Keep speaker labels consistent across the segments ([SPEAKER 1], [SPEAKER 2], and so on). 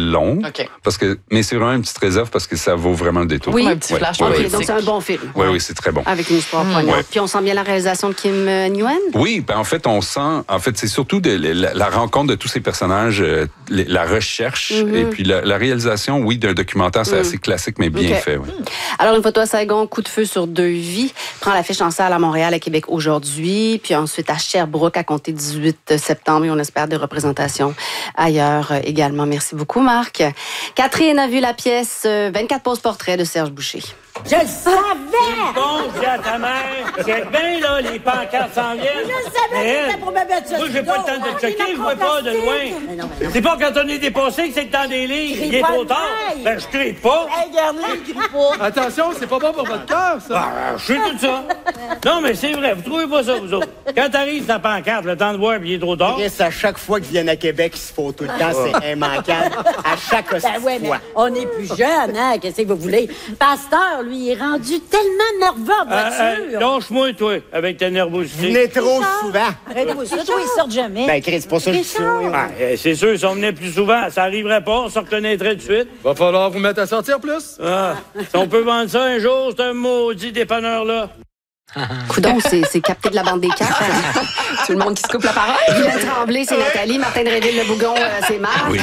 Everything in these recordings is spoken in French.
[SPEAKER 1] long. Mais c'est vraiment une petite réserve parce que ça vaut vraiment le détour.
[SPEAKER 2] Oui, un petit flash.
[SPEAKER 3] Donc c'est un bon film.
[SPEAKER 1] Oui, c'est très bon.
[SPEAKER 3] Avec une histoire poignante. Puis on sent bien la réalisation de Kim Nguyen?
[SPEAKER 1] Oui, en fait, c'est surtout la rencontre de tous ces personnages, la recherche, et puis la réalisation, d'un documentaire, c'est assez classique, mais bien fait. Oui.
[SPEAKER 3] Alors, Une photo à Saigon, Coup de feu sur 2 vies, prend l'affiche en salle à Montréal, à Québec aujourd'hui, puis ensuite à Sherbrooke à compter 18 septembre, et on espère des représentations ailleurs également. Merci beaucoup, Marc. Catherine a vu la pièce 24 poses portraits de Serge Boucher.
[SPEAKER 4] Je le savais!
[SPEAKER 5] Bon, dis à ta mère, check bien, là, les pancartes s'en viennent.
[SPEAKER 4] Je le savais que c'était pour me mettre ça.
[SPEAKER 5] Moi, j'ai pas le temps de checker, je vois pas de loin. C'est pas quand on est dépassé que c'est le temps des livres. Il est trop tard. Ben, je crie pas.
[SPEAKER 4] Hey, regarde-le, il crie pas.
[SPEAKER 6] Attention, c'est pas bon pour votre cœur, ça.
[SPEAKER 5] Je sais tout ça. Non, mais c'est vrai, vous trouvez pas ça, vous autres? Quand t'arrives dans la pancarte, le temps de voir, puis il est trop tard.
[SPEAKER 7] À chaque fois qu'ils viennent à Québec, ils se font tout le temps, c'est immanquable. À chaque fois.
[SPEAKER 4] On est plus jeune, hein? Qu'est-ce que vous voulez? Pasteur, lui, il est rendu tellement nerveux en voiture.
[SPEAKER 5] Lâche-moi, toi, avec ta nervosité.
[SPEAKER 7] Venez trop souvent.
[SPEAKER 4] Arrête-moi ça, toi, ils sortent jamais.
[SPEAKER 7] Ben, Chris, c'est pas ça que je dis.
[SPEAKER 5] C'est sûr, si on venait plus souvent, ça arriverait pas, on se reconnaîtrait de suite.
[SPEAKER 6] Va falloir vous mettre à sortir plus.
[SPEAKER 5] Si on peut vendre ça un jour, c'est un maudit dépanneur-là.
[SPEAKER 3] Coudon, c'est capté de la bande des quatre.
[SPEAKER 2] Tout le monde qui se coupe la parole.
[SPEAKER 3] Guylaine Tremblay, c'est Nathalie. Martin Dreville-Le-Bougon, c'est Marc.
[SPEAKER 1] Oui.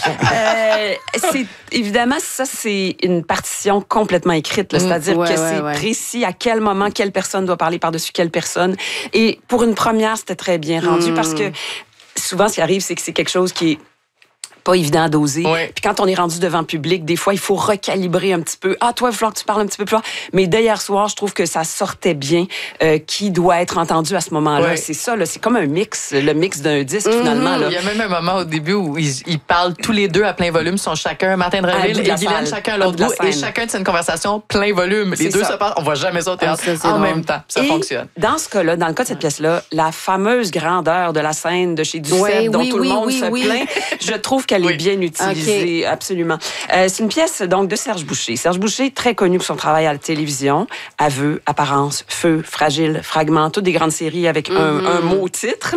[SPEAKER 2] Évidemment, ça, c'est une partition complètement écrite. C'est-à-dire que c'est précis à quel moment quelle personne doit parler par-dessus quelle personne. Et pour une première, c'était très bien rendu parce que souvent, ce qui arrive, c'est que c'est quelque chose qui est pas évident à doser. Puis quand on est rendu devant le public, des fois, il faut recalibrer un petit peu. Ah, toi, il va falloir que tu parles un petit peu plus fort. Mais dès hier soir, je trouve que ça sortait bien qui doit être entendu à ce moment-là. C'est ça, là, c'est comme un mix, le mix d'un disque, finalement. Là.
[SPEAKER 8] Il y a même un moment au début où ils parlent tous les deux à plein volume, sont chacun, Martin Dreville et Guylaine, chacun à l'autre bout, et chacun tient une conversation plein volume. Les deux se parlent, on voit jamais ça au théâtre en même temps. Ça fonctionne.
[SPEAKER 2] Dans ce cas-là, dans le cas de cette pièce-là, la fameuse grandeur de la scène de chez Duceppe, dont tout le monde se plaint, je trouve qu'elle est bien utilisée, absolument. C'est une pièce donc de Serge Boucher. Serge Boucher, très connu pour son travail à la télévision. Aveux, Apparence, Feu, Fragile, Fragment, toutes des grandes séries avec un mot-titre.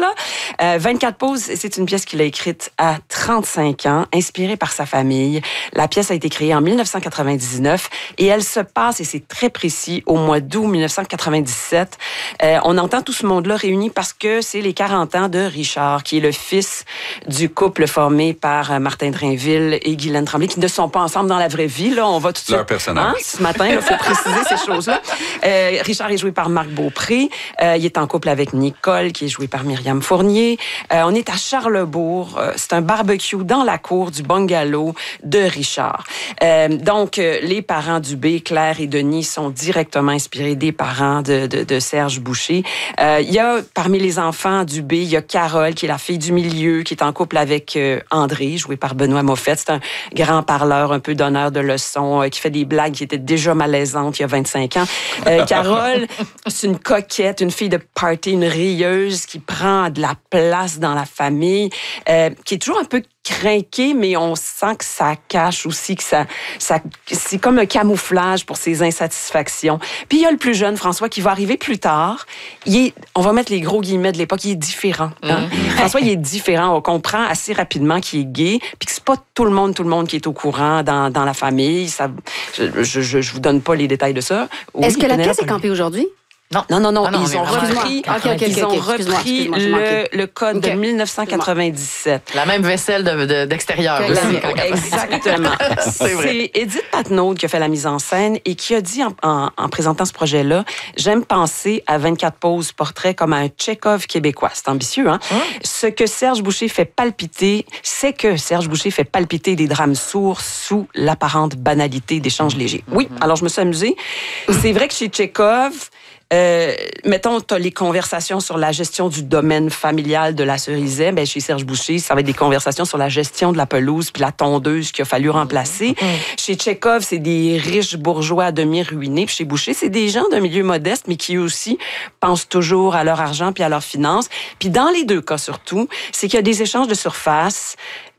[SPEAKER 2] 24 poses, c'est une pièce qu'il a écrite à 35 ans, inspirée par sa famille. La pièce a été créée en 1999 et elle se passe, et c'est très précis, au mois d'août 1997. On entend tout ce monde-là réuni parce que c'est les 40 ans de Richard, qui est le fils du couple formé par Martin Drainville et Guylaine Tremblay, qui ne sont pas ensemble dans la vraie vie. Là, on va tout de suite...
[SPEAKER 1] Leur personnage.
[SPEAKER 2] Ce matin, il faut préciser ces choses-là. Richard est joué par Marc Beaupré. Il est en couple avec Nicole, qui est jouée par Myriam Fournier. On est à Charlesbourg. C'est un barbecue dans la cour du bungalow de Richard. Donc, les parents Dubé, Claire et Denis, sont directement inspirés des parents de Serge Boucher. Il y a, parmi les enfants Dubé, il y a Carole, qui est la fille du milieu, qui est en couple avec André, joué par Benoît Moffett. C'est un grand parleur, un peu donneur de leçons, qui fait des blagues qui étaient déjà malaisantes il y a 25 ans. Carole, c'est une coquette, une fille de party, une rieuse qui prend de la place dans la famille, qui est toujours un peu crinqué, mais on sent que ça cache aussi, que ça c'est comme un camouflage pour ses insatisfactions. Puis il y a le plus jeune, François, qui va arriver plus tard. On va mettre les gros guillemets de l'époque, il est différent. Hein? François, il est différent. On comprend assez rapidement qu'il est gay, puis que c'est pas tout le monde qui est au courant dans la famille. Ça, je vous donne pas les détails de ça. Oui,
[SPEAKER 3] est-ce que la pièce est campée aujourd'hui?
[SPEAKER 2] Non. Ils ont repris le code de 1997.
[SPEAKER 8] La même vaisselle d'extérieur.
[SPEAKER 2] Exactement. C'est Edith Patnaud qui a fait la mise en scène et qui a dit en présentant ce projet-là, j'aime penser à 24 poses portraits comme à un Tchekhov québécois. C'est ambitieux, hein? Ce que Serge Boucher fait palpiter, c'est que Serge Boucher fait palpiter des drames sourds sous l'apparente banalité d'échanges légers. Oui, alors je me suis amusée. C'est vrai que chez Tchekhov, mettons, tu as les conversations sur la gestion du domaine familial de la Cerizay. Ben, chez Serge Boucher, ça va être des conversations sur la gestion de la pelouse puis la tondeuse qu'il a fallu remplacer. Chez Tchekhov, c'est des riches bourgeois à demi ruinés. Puis chez Boucher, c'est des gens d'un milieu modeste, mais qui aussi pensent toujours à leur argent puis à leurs finances. Puis dans les deux cas surtout, c'est qu'il y a des échanges de surface,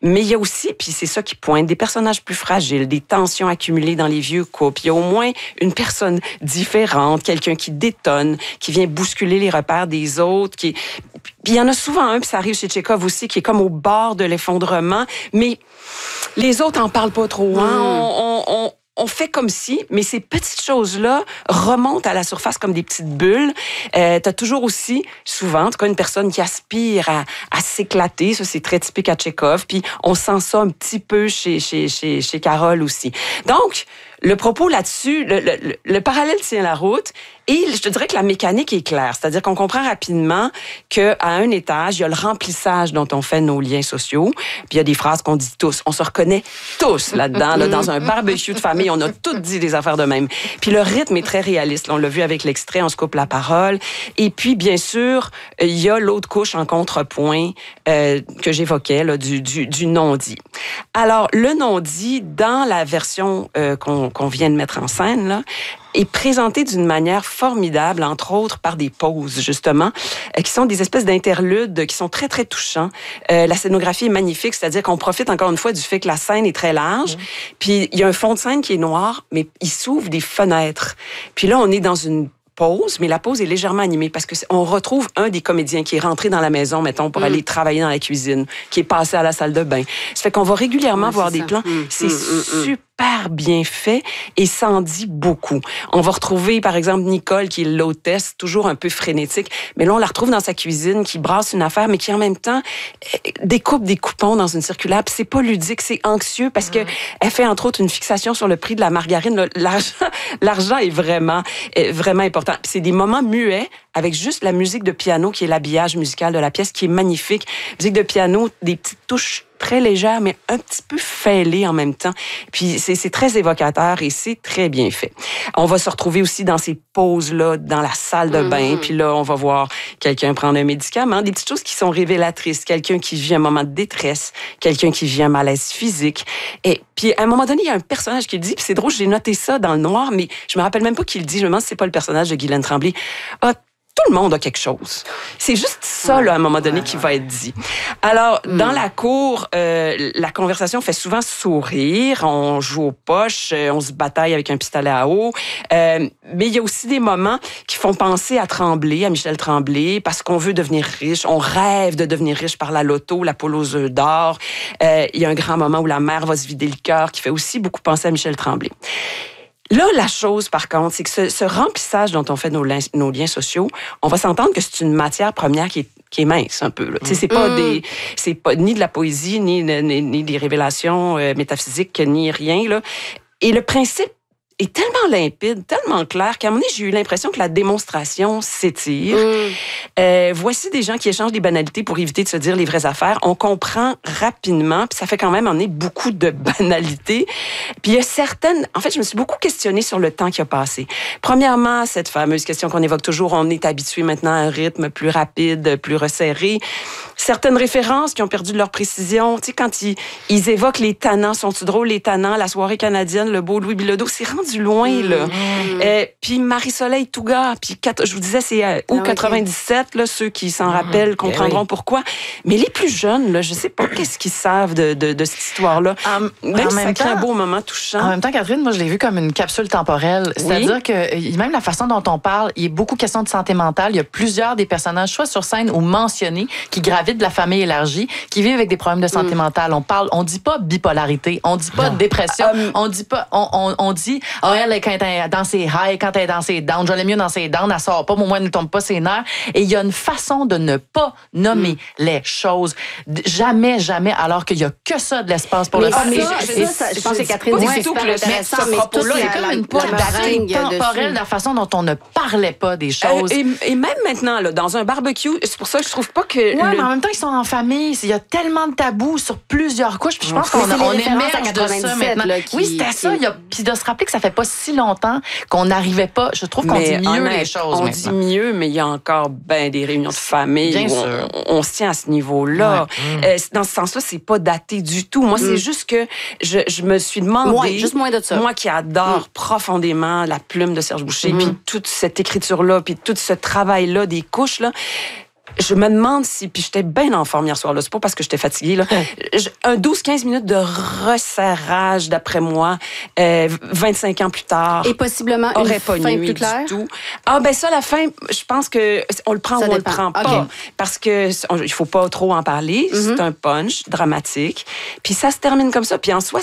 [SPEAKER 2] Mais il y a aussi, puis c'est ça qui pointe, des personnages plus fragiles, des tensions accumulées dans les vieux couples. Il y a au moins une personne différente, quelqu'un qui détonne, qui vient bousculer les repères des autres. Puis il y en a souvent un, puis ça arrive chez Tchekhov aussi, qui est comme au bord de l'effondrement, mais les autres en parlent pas trop. Hein? On fait comme si, mais ces petites choses-là remontent à la surface comme des petites bulles. T'as toujours aussi, souvent, en tout cas, une personne qui aspire à s'éclater. Ça, c'est très typique à Tchekhov. Puis on sent ça un petit peu chez Carole aussi. Donc, le propos là-dessus, le parallèle tient la route. Et je te dirais que la mécanique est claire. C'est-à-dire qu'on comprend rapidement qu'à un étage, il y a le remplissage dont on fait nos liens sociaux. Puis il y a des phrases qu'on dit tous. On se reconnaît tous là-dedans. Là, dans un barbecue de famille, on a tous dit des affaires de même. Puis le rythme est très réaliste. Là, on l'a vu avec l'extrait, on se coupe la parole. Et puis, bien sûr, il y a l'autre couche en contrepoint que j'évoquais, là, du non-dit. Alors, le non-dit, dans la version qu'on vient de mettre en scène, là, est présenté d'une manière formidable, entre autres par des pauses, justement, qui sont des espèces d'interludes qui sont très, très touchants. La scénographie est magnifique, c'est-à-dire qu'on profite encore une fois du fait que la scène est très large, puis il y a un fond de scène qui est noir, mais il s'ouvre des fenêtres. Puis là, on est dans une pause, mais la pause est légèrement animée parce qu'on retrouve un des comédiens qui est rentré dans la maison, mettons, pour aller travailler dans la cuisine, qui est passé à la salle de bain. Ça fait qu'on va régulièrement voir des plans. C'est super bien fait et ça en dit beaucoup. On va retrouver, par exemple, Nicole, qui est l'hôtesse, toujours un peu frénétique, mais là, on la retrouve dans sa cuisine, qui brasse une affaire, mais qui, en même temps, découpe des coupons dans une circulaire. Puis c'est pas ludique, c'est anxieux parce que elle fait, entre autres, une fixation sur le prix de la margarine. L'argent est vraiment important. Puis c'est des moments muets avec juste la musique de piano qui est l'habillage musical de la pièce, qui est magnifique. Musique de piano, des petites touches très légères, mais un petit peu fêlées en même temps. Puis c'est très évocateur et c'est très bien fait. On va se retrouver aussi dans ces pauses-là, dans la salle de bain. Puis là, on va voir quelqu'un prendre un médicament, des petites choses qui sont révélatrices. Quelqu'un qui vit un moment de détresse, quelqu'un qui vit un malaise physique. Et puis, à un moment donné, il y a un personnage qui le dit, puis c'est drôle, j'ai noté ça dans le noir, mais je me rappelle même pas qui le dit. Je me demande si c'est pas le personnage de Guylaine Tremblay. Tout le monde a quelque chose. C'est juste ça, là, à un moment donné, qui va être dit. Alors, dans la cour, la conversation fait souvent sourire. On joue aux poches, on se bataille avec un pistolet à eau. Mais il y a aussi des moments qui font penser à Tremblay, à Michel Tremblay, parce qu'on veut devenir riche. On rêve de devenir riche par la loto, la poule aux œufs d'or. Il y a un grand moment où la mère va se vider le cœur, qui fait aussi beaucoup penser à Michel Tremblay. Là, la chose, par contre, c'est que ce remplissage dont on fait nos liens sociaux, on va s'entendre que c'est une matière première qui est mince un peu. Là. C'est pas ni de la poésie, ni des révélations métaphysiques, ni rien. Là. Et le principe est tellement limpide, tellement clair, qu'à un moment donné, j'ai eu l'impression que la démonstration s'étire. Voici des gens qui échangent des banalités pour éviter de se dire les vraies affaires. On comprend rapidement, puis ça fait quand même emmener beaucoup de banalités. Puis il y a certaines... En fait, je me suis beaucoup questionnée sur le temps qui a passé. Premièrement, cette fameuse question qu'on évoque toujours, on est habitué maintenant à un rythme plus rapide, plus resserré. Certaines références qui ont perdu de leur précision. Tu sais, quand ils évoquent les tannants, sont-ils drôles, les tannants, la soirée canadienne, le beau Louis Bilodeau, c'est rendu loin, là. Puis Marie-Soleil Touga, puis je vous disais, c'est août 97, là, ceux qui s'en rappellent comprendront pourquoi. Mais les plus jeunes, là, je sais pas qu'est-ce qu'ils savent de cette histoire-là. Même si ça crée un beau moment touchant.
[SPEAKER 8] En même temps, Catherine, moi, je l'ai vu comme une capsule temporelle. C'est-à-dire que même la façon dont on parle, il y a beaucoup de questions de santé mentale. Il y a plusieurs des personnages, soit sur scène ou mentionnés, qui gravitent de la famille élargie, qui vivent avec des problèmes de santé mentale. On dit pas bipolarité, on dit pas dépression, on dit pas, on dit, elle, quand elle est dans ses highs, quand elle est dans ses downs, je l'aime mieux dans ses downs, elle sort pas, au moins elle ne tombe pas ses nerfs. Et il y a une façon de ne pas nommer les choses. Jamais, alors qu'il y a que ça de l'espace pour le faire.
[SPEAKER 3] Je pense que Catherine dit que c'est super intéressant, mais
[SPEAKER 8] propos-là, c'est comme une pointe temporelle de la façon dont on ne parlait pas des choses.
[SPEAKER 2] Et même maintenant, là, dans un barbecue, c'est pour ça que je trouve pas que...
[SPEAKER 8] Oui, mais en même temps, ils sont en famille. Il y a tellement de tabous sur plusieurs couches. Puis je pense qu'on émerge de ça maintenant. Oui, c'était ça. Puis de se rappeler que ça fait pas si longtemps qu'on n'arrivait pas. Je trouve qu'on dit mieux les choses.
[SPEAKER 2] On dit mieux, mais il y a encore des réunions de famille où on se tient à ce niveau-là. Ouais. Dans ce sens-là, c'est pas daté du tout. Moi, c'est juste que je me suis demandé...
[SPEAKER 3] Juste moins de ça.
[SPEAKER 2] Moi qui adore profondément la plume de Serge Boucher, puis toute cette écriture-là, puis tout ce travail-là des couches-là, Je me demande si, puis j'étais bien en forme hier soir, là, c'est pas parce que j'étais fatiguée, là. Un 12-15 minutes de resserrage, d'après moi, 25 ans plus tard.
[SPEAKER 3] Et possiblement
[SPEAKER 2] aurait
[SPEAKER 3] une
[SPEAKER 2] pas
[SPEAKER 3] fin
[SPEAKER 2] nuit
[SPEAKER 3] plus claire?
[SPEAKER 2] du tout. Ah, ben ça, la fin, je pense que on le prend
[SPEAKER 3] Ça
[SPEAKER 2] ou on
[SPEAKER 3] dépend.
[SPEAKER 2] le prend pas.
[SPEAKER 3] OK.
[SPEAKER 2] Parce que il faut pas trop en parler. C'est un punch dramatique. Puis ça se termine comme ça. Puis en soi,